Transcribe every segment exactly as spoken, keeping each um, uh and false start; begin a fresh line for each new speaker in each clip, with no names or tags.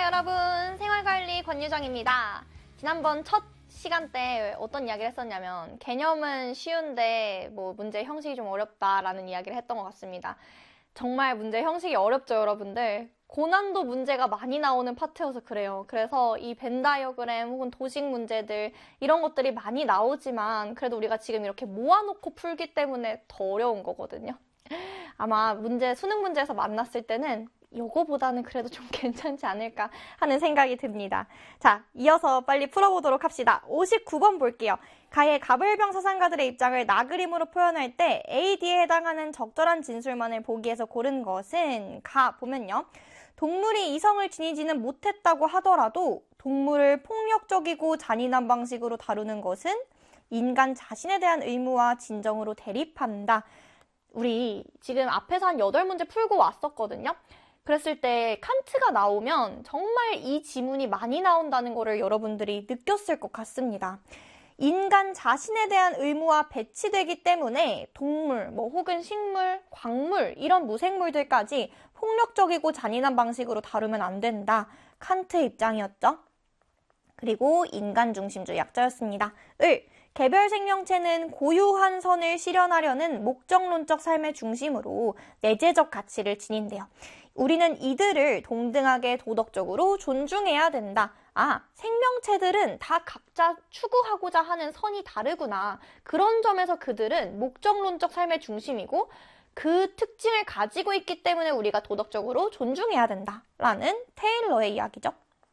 안녕하세요 여러분, 생활관리 권유정입니다. 지난번 첫 시간 때 어떤 이야기를 했었냐면 개념은 쉬운데 뭐 문제 형식이 좀 어렵다라는 이야기를 했던 것 같습니다. 정말 문제 형식이 어렵죠 여러분들. 고난도 문제가 많이 나오는 파트여서 그래요. 그래서 이 벤 다이어그램 혹은 도식 문제들 이런 것들이 많이 나오지만 그래도 우리가 지금 이렇게 모아놓고 풀기 때문에 더 어려운 거거든요. 아마 문제, 수능 문제에서 만났을 때는 요거보다는 그래도 좀 괜찮지 않을까 하는 생각이 듭니다. 자, 이어서 빨리 풀어보도록 합시다. 오십구 번 볼게요. 가의 가불병 사상가들의 입장을 나그림으로 표현할 때 에이, D에 해당하는 적절한 진술만을 보기에서 고른 것은 가 보면요. 동물이 이성을 지니지는 못했다고 하더라도 동물을 폭력적이고 잔인한 방식으로 다루는 것은 인간 자신에 대한 의무와 진정으로 대립한다. 우리 지금 앞에서 한 여덟 문제 풀고 왔었거든요. 그랬을 때 칸트가 나오면 정말 이 지문이 많이 나온다는 거를 여러분들이 느꼈을 것 같습니다. 인간 자신에 대한 의무와 배치되기 때문에 동물, 뭐 혹은 식물, 광물 이런 무생물들까지 폭력적이고 잔인한 방식으로 다루면 안 된다. 칸트의 입장이었죠. 그리고 인간 중심주의 약자였습니다. 을, 개별 생명체는 고유한 선을 실현하려는 목적론적 삶의 중심으로 내재적 가치를 지닌대요. 우리는 이들을 동등하게 도덕적으로 존중해야 된다. 아, 생명체들은 다 각자 추구하고자 하는 선이 다르구나. 그런 점에서 그들은 목적론적 삶의 중심이고 그 특징을 가지고 있기 때문에 우리가 도덕적으로 존중해야 된다. 라는 테일러의 이야기죠.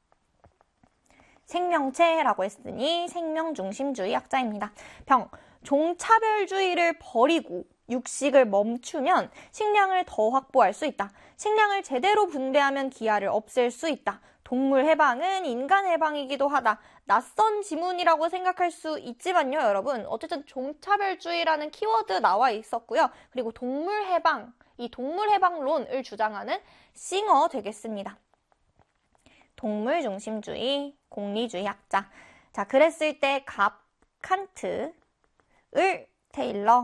생명체라고 했으니 생명중심주의 약자입니다. 병, 종차별주의를 버리고 육식을 멈추면 식량을 더 확보할 수 있다. 식량을 제대로 분배하면 기아를 없앨 수 있다. 동물 해방은 인간 해방이기도 하다. 낯선 지문이라고 생각할 수 있지만요, 여러분. 어쨌든 종차별주의라는 키워드 나와 있었고요. 그리고 동물 해방, 이 동물 해방론을 주장하는 싱어 되겠습니다. 동물 중심주의, 공리주의 학자. 자, 그랬을 때 갑, 칸트, 을, 테일러,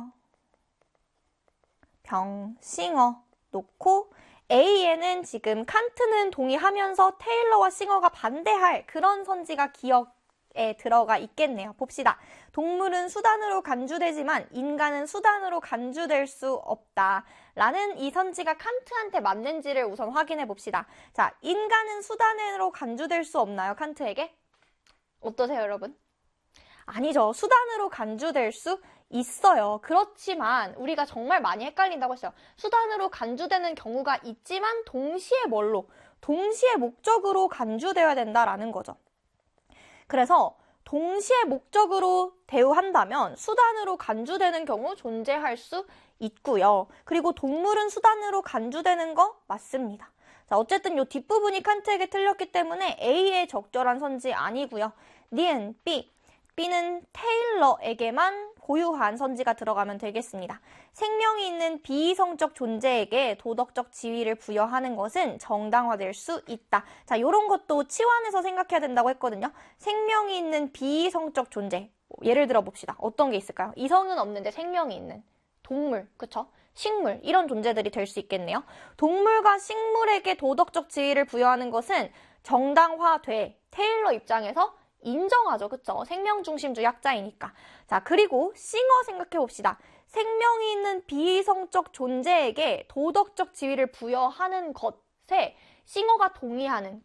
병, 싱어 놓고 A에는 지금 칸트는 동의하면서 테일러와 싱어가 반대할 그런 선지가 기억에 들어가 있겠네요. 봅시다. 동물은 수단으로 간주되지만 인간은 수단으로 간주될 수 없다. 라는 이 선지가 칸트한테 맞는지를 우선 확인해 봅시다. 자, 인간은 수단으로 간주될 수 없나요? 칸트에게? 어떠세요, 여러분? 아니죠. 수단으로 간주될 수 있어요. 그렇지만 우리가 정말 많이 헷갈린다고 했어요. 수단으로 간주되는 경우가 있지만 동시에 뭘로? 동시에 목적으로 간주되어야 된다라는 거죠. 그래서 동시에 목적으로 대우한다면 수단으로 간주되는 경우 존재할 수 있고요. 그리고 동물은 수단으로 간주되는 거 맞습니다. 자, 어쨌든 이 뒷부분이 칸트에게 틀렸기 때문에 A의 적절한 선지 아니고요. 니은, B. B는 테일러에게만 고유한 선지가 들어가면 되겠습니다. 생명이 있는 비이성적 존재에게 도덕적 지위를 부여하는 것은 정당화될 수 있다. 자, 이런 것도 치환해서 생각해야 된다고 했거든요. 생명이 있는 비이성적 존재. 예를 들어 봅시다. 어떤 게 있을까요? 이성은 없는데 생명이 있는 동물, 그쵸? 식물, 이런 존재들이 될 수 있겠네요. 동물과 식물에게 도덕적 지위를 부여하는 것은 정당화돼. 테일러 입장에서 인정하죠. 그쵸? 생명중심주의 학자이니까. 자, 그리고 싱어 생각해 봅시다. 생명이 있는 비이성적 존재에게 도덕적 지위를 부여하는 것에 싱어가 동의하는